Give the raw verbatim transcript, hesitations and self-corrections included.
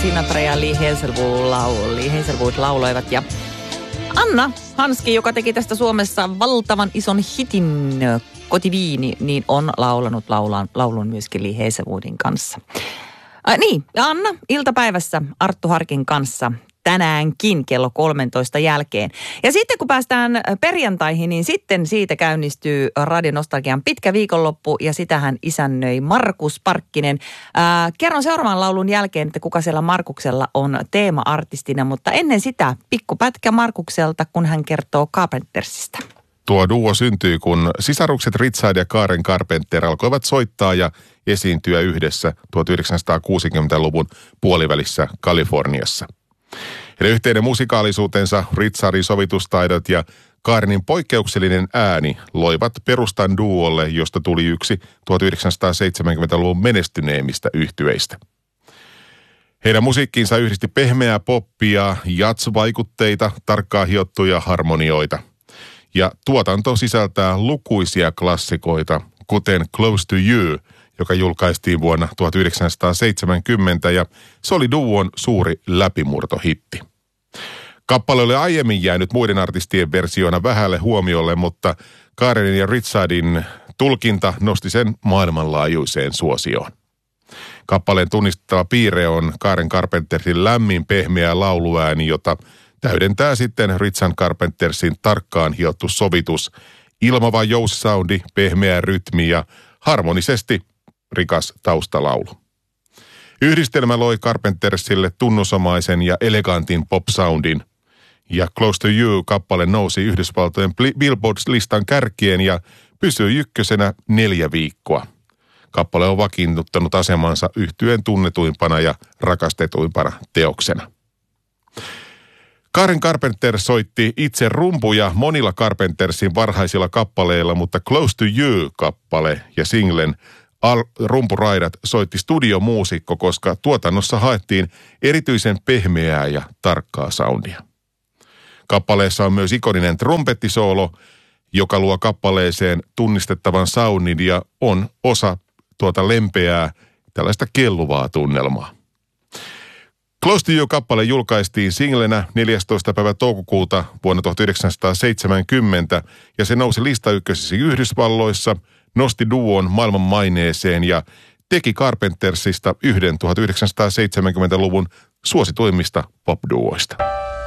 Sinatra ja Lee Hazelwood, lau- Lee Hazelwood lauloivat. Ja Anna Hanski, joka teki tästä Suomessa valtavan ison hitin Kotiviini, niin on laulanut laulan, laulun myöskin Lee Hazelwoodin kanssa. Äh, niin, Anna iltapäivässä Arttu Harkin kanssa tänäänkin kello kolmentoista jälkeen. Ja sitten kun päästään perjantaihin, niin sitten siitä käynnistyy Radio Nostalgian pitkä viikonloppu ja sitähän isännöi Markus Parkkinen. Äh, kerron seuraavan laulun jälkeen, että kuka siellä Markuksella on teema-artistina, mutta ennen sitä pikkupätkä Markukselta, kun hän kertoo Carpentersista. Tuo duo syntyi, kun sisarukset Richard ja Karen Carpenter alkoivat soittaa ja esiintyä yhdessä tuhatyhdeksänsataakuusikymmentäluvun puolivälissä Kaliforniassa. Heidän yhteinen musikaalisuutensa, Richardin sovitustaidot ja Karenin poikkeuksellinen ääni loivat perustan duolle, josta tuli yksi tuhatyhdeksänsataaseitsemänkymmentäluvun menestyneimmistä yhtyeistä. Heidän musiikkiinsa yhdisti pehmeää poppia, jazz-vaikutteita, tarkkaan hiottuja harmonioita. Ja tuotanto sisältää lukuisia klassikoita, kuten Close to You, joka julkaistiin vuonna tuhatyhdeksänsataaseitsemänkymmentä, ja se oli duon suuri läpimurtohitti. Kappale oli aiemmin jäänyt muiden artistien versioina vähälle huomiolle, mutta Karenin ja Richardin tulkinta nosti sen maailmanlaajuiseen suosioon. Kappaleen tunnistettava piirre on Karen Carpentersin lämmin pehmeä lauluääni, jota täydentää sitten Richard Carpentersin tarkkaan hiottu sovitus, ilmava joussoundi, pehmeä rytmi ja harmonisesti rikas taustalaulu. Yhdistelmä loi Carpentersille tunnusomaisen ja elegantin pop-soundin, ja Close to You-kappale nousi Yhdysvaltojen Billboard-listan kärkien ja pysyi ykkösenä neljä viikkoa. Kappale on vakiinnuttanut asemansa yhtyeen tunnetuimpana ja rakastetuimpana teoksena. Karen Carpenter soitti itse rumpuja monilla Carpentersin varhaisilla kappaleilla, mutta Close to You-kappale ja singlen Al- rumpuraidat soitti studiomuusikko, koska tuotannossa haettiin erityisen pehmeää ja tarkkaa soundia. Kappaleessa on myös ikoninen trumpettisoolo, joka luo kappaleeseen tunnistettavan soundin ja on osa tuota lempeää, tällaista kelluvaa tunnelmaa. Close to You-kappale julkaistiin singlenä neljästoista päivä toukokuuta vuonna tuhatyhdeksänsataaseitsemänkymmentä ja se nousi listaykkösiksi Yhdysvalloissa, nosti duon maailman maineeseen ja teki Carpentersista yhden tuhatyhdeksänsataaseitsemänkymmentäluvun suosituimmista pop-duoista.